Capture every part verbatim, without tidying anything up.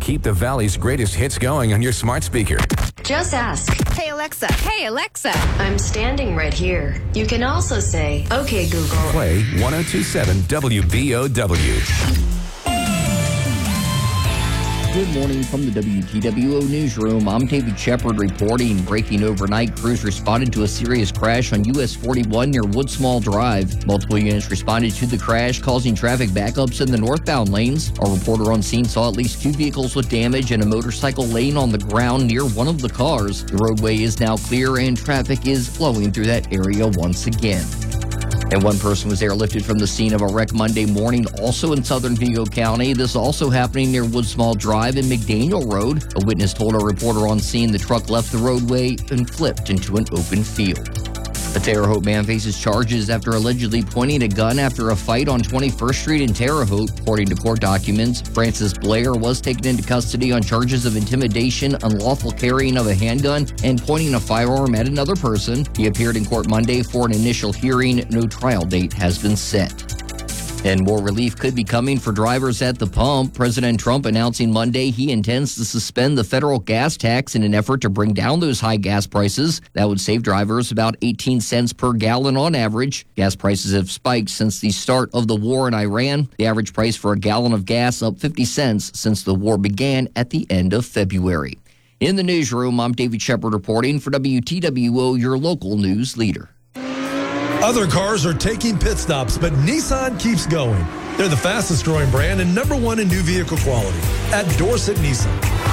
keep the Valley's greatest hits going on your smart speaker. Just ask. Hey, Alexa. Hey, Alexa. I'm standing right here. You can also say, okay, Google. Play one oh two point seven W B O W. Good morning from the W T W O Newsroom. I'm David Shepard reporting. Breaking overnight, crews responded to a serious crash on U S forty-one near Woodsmall Drive. Multiple units responded to the crash, causing traffic backups in the northbound lanes. Our reporter on scene saw at least two vehicles with damage and a motorcycle laying on the ground near one of the cars. The roadway is now clear and traffic is flowing through that area once again. And one person was airlifted from the scene of a wreck Monday morning, also in southern Vigo County. This also happening near Woodsmall Drive and McDaniel Road. A witness told a reporter on scene the truck left the roadway and flipped into an open field. A Terre Haute man faces charges after allegedly pointing a gun after a fight on twenty-first Street in Terre Haute. According to court documents, Francis Blair was taken into custody on charges of intimidation, unlawful carrying of a handgun, and pointing a firearm at another person. He appeared in court Monday for an initial hearing. No trial date has been set. And more relief could be coming for drivers at the pump. President Trump announcing Monday he intends to suspend the federal gas tax in an effort to bring down those high gas prices. That would save drivers about eighteen cents per gallon on average. Gas prices have spiked since the start of the war in Iran. The average price for a gallon of gas up fifty cents since the war began at the end of February. In the newsroom, I'm David Shepard reporting for W T W O, your local news leader. Other cars are taking pit stops, but Nissan keeps going. They're the fastest growing brand and number one in new vehicle quality at Dorset Nissan.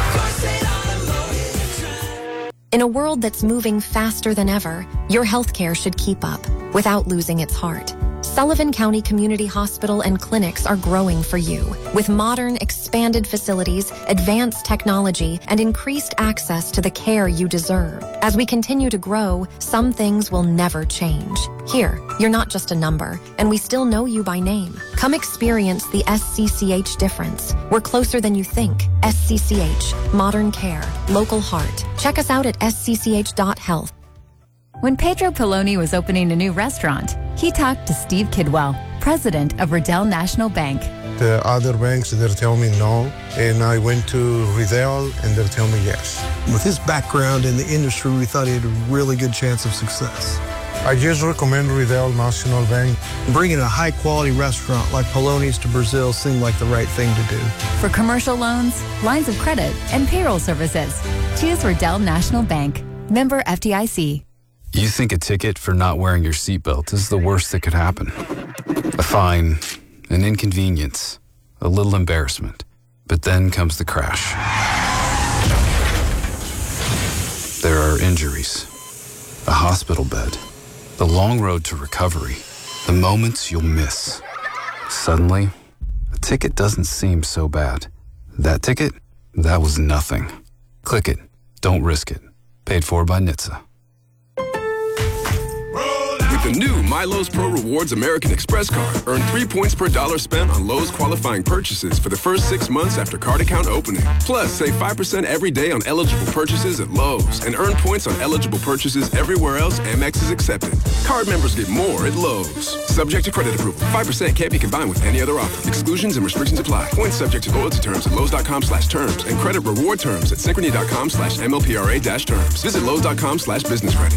In a world that's moving faster than ever, your healthcare should keep up without losing its heart. Sullivan County Community Hospital and clinics are growing for you with modern, expanded facilities, advanced technology, and increased access to the care you deserve. As we continue to grow, some things will never change. Here, you're not just a number, and we still know you by name. Come experience the S C C H difference. We're closer than you think. S C C H, modern care, local heart. Check us out at S C C H dot health. When Pedro Poloni was opening a new restaurant, he talked to Steve Kidwell, president of Riddell National Bank. The other banks, they're telling me no, and I went to Riddell, and they're telling me yes. With his background in the industry, we thought he had a really good chance of success. I just recommend Riddell National Bank. Bringing a high-quality restaurant like Poloni's to Brazil seemed like the right thing to do. For commercial loans, lines of credit, and payroll services, choose Riddell National Bank. Member F D I C. You think a ticket for not wearing your seatbelt is the worst that could happen. A fine, an inconvenience, a little embarrassment. But then comes the crash. There are injuries, a hospital bed, the long road to recovery, the moments you'll miss. Suddenly, a ticket doesn't seem so bad. That ticket, that was nothing. Click it. Don't risk it. Paid for by N H T S A. The new My Lowe's Pro Rewards American Express card. Earn three points per dollar spent on Lowe's qualifying purchases for the first six months after card account opening. Plus, save five percent every day on eligible purchases at Lowe's and earn points on eligible purchases everywhere else Amex is accepted. Card members get more at Lowe's. Subject to credit approval. five percent can't be combined with any other offer. Exclusions and restrictions apply. Points subject to loyalty terms at Lowe's.com slash terms and credit reward terms at Synchrony.com slash MLPRA dash terms. Visit Lowe's.com slash business credit.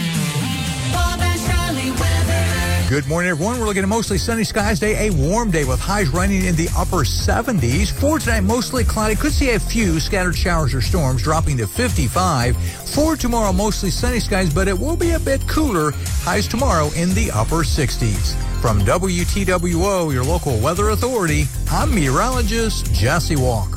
Good morning, everyone. We're looking at mostly sunny skies day, a warm day with highs running in the upper seventies. For tonight, mostly cloudy. Could see a few scattered showers or storms dropping to fifty-five. For tomorrow, mostly sunny skies, but it will be a bit cooler. Highs tomorrow in the upper sixties. From W T W O, your local weather authority, I'm meteorologist Jesse Walker.